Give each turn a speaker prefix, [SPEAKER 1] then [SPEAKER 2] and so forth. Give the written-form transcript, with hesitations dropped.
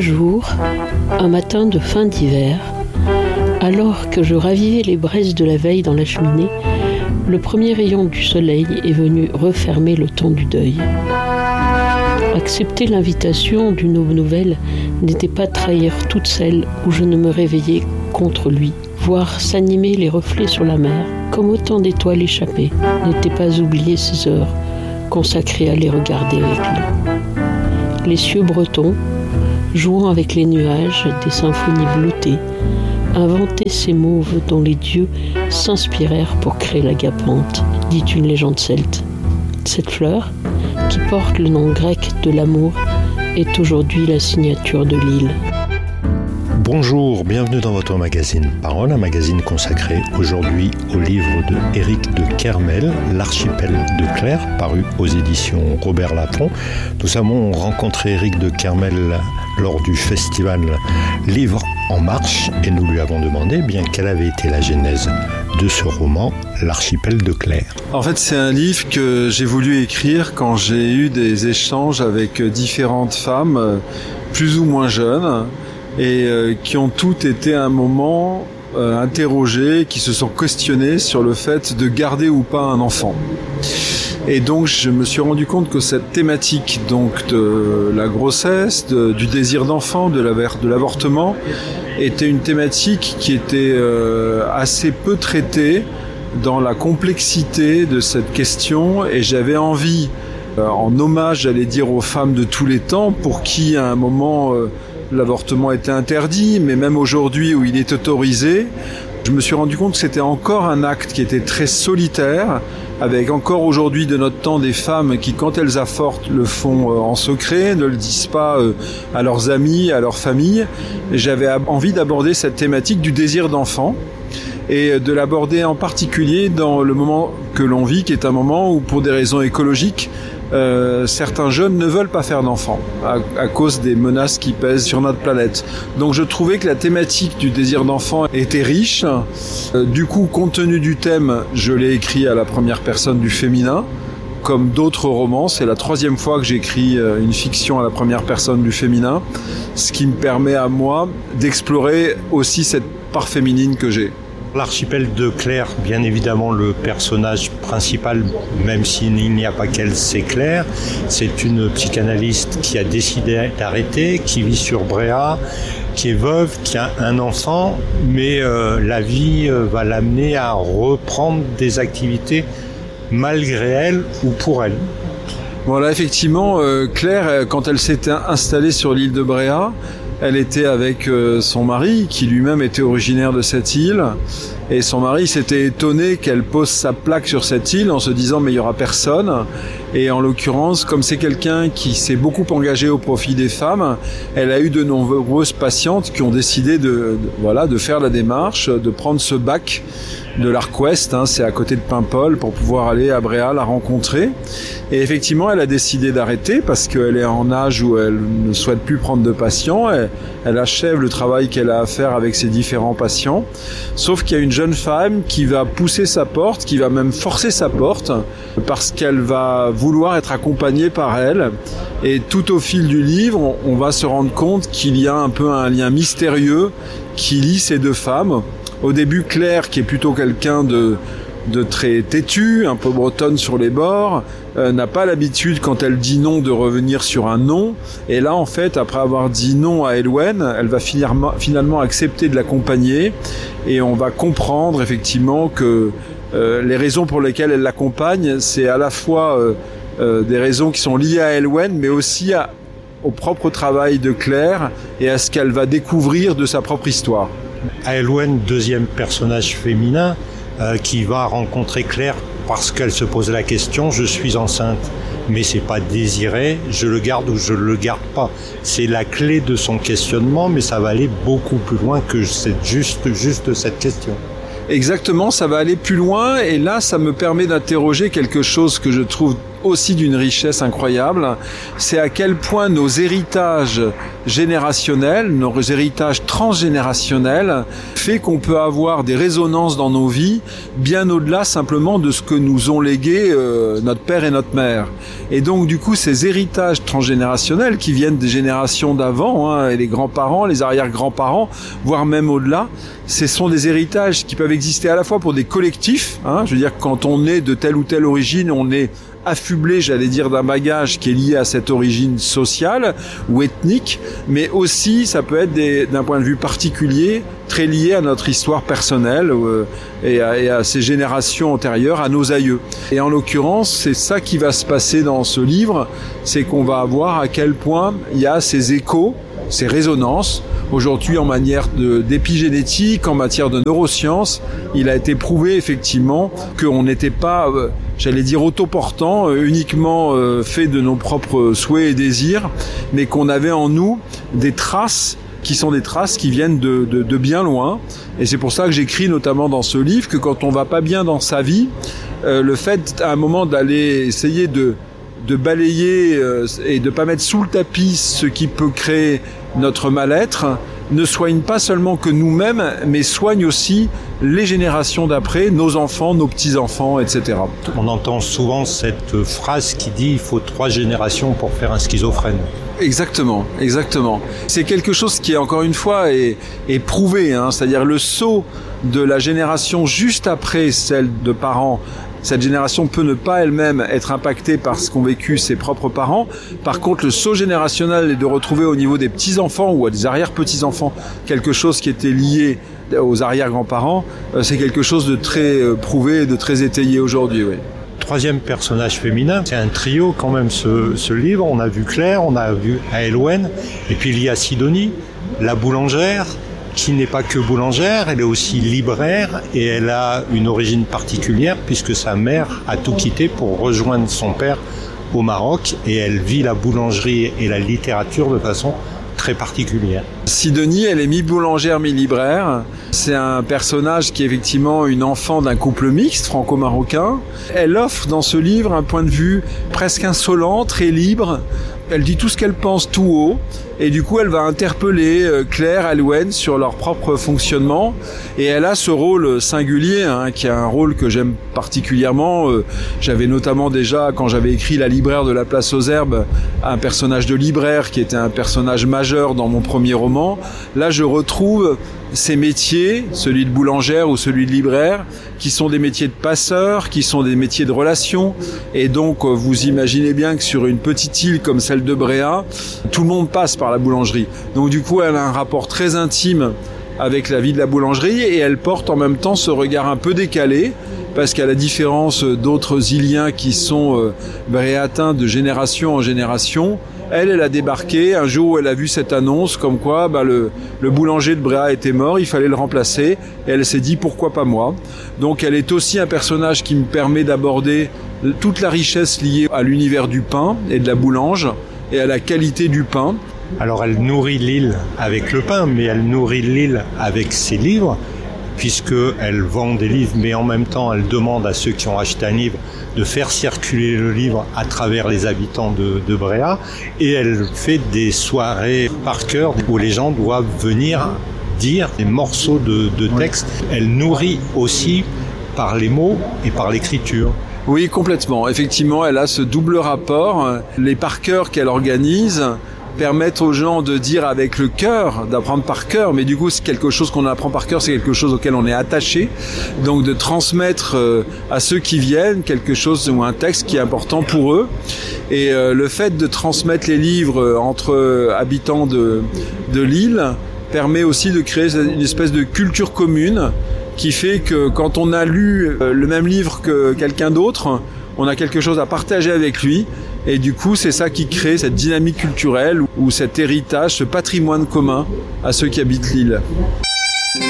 [SPEAKER 1] jour, un matin de fin d'hiver, alors que je ravivais les braises de la veille dans la cheminée, le premier rayon du soleil est venu refermer le temps du deuil. Accepter l'invitation d'une aube nouvelle n'était pas trahir toutes celles où je ne me réveillais contre lui. Voir s'animer les reflets sur la mer, comme autant d'étoiles échappées, n'était pas oublier ces heures consacrées à les regarder avec lui. Les cieux bretons, jouant avec les nuages des symphonies bleutées, inventaient ces mauves dont les dieux s'inspirèrent pour créer l'agapante, dit une légende celte. Cette fleur, qui porte le nom grec de l'amour, est aujourd'hui la signature de l'île.
[SPEAKER 2] Bonjour, bienvenue dans votre magazine Parole, un magazine consacré aujourd'hui au livre de Éric de Kermel, L'archipel de Claire, paru aux éditions Robert Laffont. Nous avons rencontré Éric de Kermel lors du festival Livre en Marche et nous lui avons demandé quelle avait été la genèse de ce roman, L'archipel de Claire.
[SPEAKER 3] En fait, c'est un livre que j'ai voulu écrire quand j'ai eu des échanges avec différentes femmes, plus ou moins jeunes, et qui ont toutes été à un moment interrogées, qui se sont questionnées sur le fait de garder ou pas un enfant. Et donc je me suis rendu compte que cette thématique donc de la grossesse, du désir d'enfant, de l'avortement, était une thématique qui était assez peu traitée dans la complexité de cette question, et j'avais envie, en hommage, j'allais dire, aux femmes de tous les temps, pour qui à un moment l'avortement était interdit, mais même aujourd'hui où il est autorisé, je me suis rendu compte que c'était encore un acte qui était très solitaire, avec encore aujourd'hui de notre temps des femmes qui, quand elles avortent, le font en secret, ne le disent pas à leurs amis, à leur famille. Et j'avais envie d'aborder cette thématique du désir d'enfant et de l'aborder en particulier dans le moment que l'on vit, qui est un moment où, pour des raisons écologiques, certains jeunes ne veulent pas faire d'enfants à cause des menaces qui pèsent sur notre planète. Donc je trouvais que la thématique du désir d'enfant était riche. Du coup, compte tenu du thème, je l'ai écrit à la première personne du féminin. Comme d'autres romans, c'est la 3e fois que j'écris une fiction à la première personne du féminin, ce qui me permet à moi d'explorer aussi cette part féminine que j'ai.
[SPEAKER 2] L'archipel de Claire, bien évidemment le personnage principal, même s'il n'y a pas qu'elle, c'est Claire. C'est une psychanalyste qui a décidé d'arrêter, qui vit sur Bréa, qui est veuve, qui a un enfant, mais la vie va l'amener à reprendre des activités malgré elle ou pour elle.
[SPEAKER 3] Voilà, effectivement, Claire, quand elle s'était installée sur l'île de Bréa, elle était avec son mari, qui lui-même était originaire de cette île. Et son mari s'était étonné qu'elle pose sa plaque sur cette île en se disant « mais il n'y aura personne ». Et en l'occurrence, comme c'est quelqu'un qui s'est beaucoup engagé au profit des femmes, elle a eu de nombreuses patientes qui ont décidé de faire la démarche, de prendre ce bac de l'Arquest, c'est à côté de Paimpol, pour pouvoir aller à Bréa la rencontrer. Et effectivement, elle a décidé d'arrêter parce qu'elle est en âge où elle ne souhaite plus prendre de patients. Elle achève le travail qu'elle a à faire avec ses différents patients. Sauf qu'il y a une jeune femme qui va pousser sa porte, qui va même forcer sa porte, parce qu'elle va vouloir être accompagnée par elle. Et tout au fil du livre, on va se rendre compte qu'il y a un peu un lien mystérieux qui lie ces deux femmes. Au début, Claire, qui est plutôt quelqu'un de très têtu, un peu bretonne sur les bords, n'a pas l'habitude, quand elle dit non, de revenir sur un non. Et là, en fait, après avoir dit non à Elwen, elle va finalement accepter de l'accompagner. Et on va comprendre effectivement que les raisons pour lesquelles elle l'accompagne, c'est à la fois des raisons qui sont liées à Elwen, mais aussi au propre travail de Claire et à ce qu'elle va découvrir de sa propre histoire.
[SPEAKER 2] Elwen, deuxième personnage féminin, qui va rencontrer Claire parce qu'elle se pose la question « je suis enceinte, mais c'est pas désiré, je le garde ou je le garde pas ». C'est la clé de son questionnement, mais ça va aller beaucoup plus loin que juste cette question.
[SPEAKER 3] Exactement, ça va aller plus loin, et là ça me permet d'interroger quelque chose que je trouve aussi d'une richesse incroyable, c'est à quel point nos héritages générationnels, nos héritages transgénérationnels, fait qu'on peut avoir des résonances dans nos vies bien au-delà simplement de ce que nous ont légué notre père et notre mère. Et donc du coup, ces héritages transgénérationnels qui viennent des générations d'avant, et les grands-parents, les arrière-grands-parents, voire même au-delà, ce sont des héritages qui peuvent exister à la fois pour des collectifs, je veux dire, quand on est de telle ou telle origine, on est affublé, j'allais dire, d'un bagage qui est lié à cette origine sociale ou ethnique, mais aussi ça peut être d'un point de vue particulier, très lié à notre histoire personnelle et à ces générations antérieures, à nos aïeux. Et en l'occurrence, c'est ça qui va se passer dans ce livre, c'est qu'on va voir à quel point il y a ces échos, ces résonances. Aujourd'hui, en matière d'épigénétique, en matière de neurosciences, il a été prouvé effectivement qu'on n'était pas, j'allais dire, autoportant, uniquement fait de nos propres souhaits et désirs, mais qu'on avait en nous des traces qui sont des traces qui viennent de bien loin. Et c'est pour ça que j'écris notamment dans ce livre que quand on va pas bien dans sa vie, le fait à un moment d'aller essayer de balayer et de pas mettre sous le tapis ce qui peut créer notre mal-être, ne soigne pas seulement que nous-mêmes, mais soigne aussi les générations d'après, nos enfants, nos petits-enfants, etc.
[SPEAKER 2] On entend souvent cette phrase qui dit « il faut 3 générations pour faire un schizophrène ».
[SPEAKER 3] Exactement, exactement. C'est quelque chose qui, encore une fois, est prouvé, c'est-à-dire le saut de la génération juste après celle de parents. Cette génération peut ne pas elle-même être impactée par ce qu'ont vécu ses propres parents. Par contre, le saut générationnel est de retrouver au niveau des petits-enfants ou des arrière-petits-enfants quelque chose qui était lié aux arrière-grands-parents. C'est quelque chose de très prouvé et de très étayé aujourd'hui, oui.
[SPEAKER 2] 3e personnage féminin, c'est un trio quand même ce livre. On a vu Claire, on a vu Aelwen, et puis il y a Sidonie, la boulangère, qui n'est pas que boulangère, elle est aussi libraire et elle a une origine particulière puisque sa mère a tout quitté pour rejoindre son père au Maroc et elle vit la boulangerie et la littérature de façon très particulière.
[SPEAKER 3] Sidonie, elle est mi-boulangère, mi-libraire. C'est un personnage qui est effectivement une enfant d'un couple mixte franco-marocain. Elle offre dans ce livre un point de vue presque insolent, très libre. Elle dit tout ce qu'elle pense tout haut et du coup elle va interpeller Claire, Aelwen sur leur propre fonctionnement et elle a ce rôle singulier qui est un rôle que j'aime particulièrement. J'avais notamment déjà, quand j'avais écrit La libraire de la place aux herbes, un personnage de libraire qui était un personnage majeur dans mon premier roman. Là je retrouve ces métiers, celui de boulangère ou celui de libraire, qui sont des métiers de passeurs, qui sont des métiers de relations. Et donc, vous imaginez bien que sur une petite île comme celle de Bréa, tout le monde passe par la boulangerie. Donc du coup, elle a un rapport très intime avec la vie de la boulangerie et elle porte en même temps ce regard un peu décalé, parce qu'à la différence d'autres îliens qui sont bréatins de génération en génération, elle a débarqué un jour où elle a vu cette annonce comme quoi le boulanger de Bréa était mort, il fallait le remplacer, et elle s'est dit pourquoi pas moi. Donc elle est aussi un personnage qui me permet d'aborder toute la richesse liée à l'univers du pain et de la boulange et à la qualité du pain.
[SPEAKER 2] Alors elle nourrit l'île avec le pain, mais elle nourrit l'île avec ses livres, puisqu'elle vend des livres, mais en même temps elle demande à ceux qui ont acheté un livre de faire circuler le livre à travers les habitants de Bréa, et elle fait des soirées par cœur où les gens doivent venir dire des morceaux de texte. Elle nourrit aussi par les mots et par l'écriture.
[SPEAKER 3] Oui, complètement. Effectivement, elle a ce double rapport. Les par cœur qu'elle organise permettre aux gens de dire avec le cœur, d'apprendre par cœur, mais du coup c'est quelque chose qu'on apprend par cœur, c'est quelque chose auquel on est attaché, donc de transmettre à ceux qui viennent quelque chose ou un texte qui est important pour eux. Et le fait de transmettre les livres entre habitants de l'île permet aussi de créer une espèce de culture commune qui fait que quand on a lu le même livre que quelqu'un d'autre, on a quelque chose à partager avec lui. Et du coup, c'est ça qui crée cette dynamique culturelle ou cet héritage, ce patrimoine commun à ceux qui habitent l'île.